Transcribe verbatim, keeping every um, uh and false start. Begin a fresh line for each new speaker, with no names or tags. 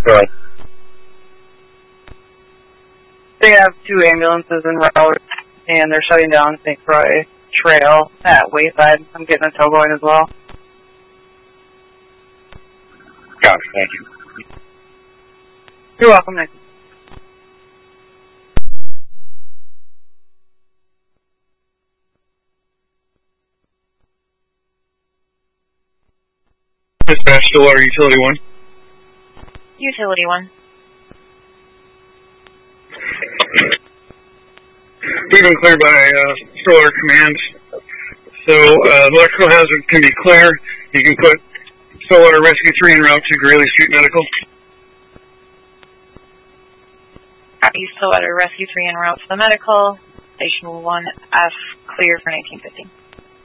Go ahead.
They have two ambulances en route, and they're shutting down Saint Croix Trail at Wayside. I'm getting a tow going as well.
Got it, thank you.
You're welcome, Nick.
Dispatch Stillwater, Utility one.
Utility one.
We've been cleared by uh, Stillwater Command. So uh, electrical hazard can be clear. You can put Stillwater Rescue three en route to Greeley Street Medical.
Copy, Stillwater Rescue three en route to the medical. Station one F clear for nineteen fifty.